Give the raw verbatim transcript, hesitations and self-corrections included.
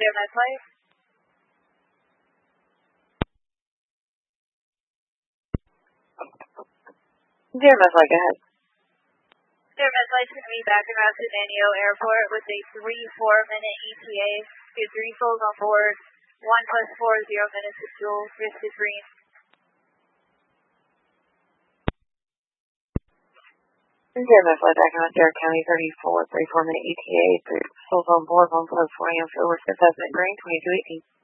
Dear MetLife. Dear MetLife, go ahead. Dear MetLife, to be back around to Manio Airport with a three four minute E T A. Two three souls on board. One plus four zero minutes of fuel. Risk is green. Dear MetLife, back on Derrick County, thirty-four, three four minute E T A. Three souls on board. One plus four a.m. fuel. Risk assessment green. twenty-two eighteen.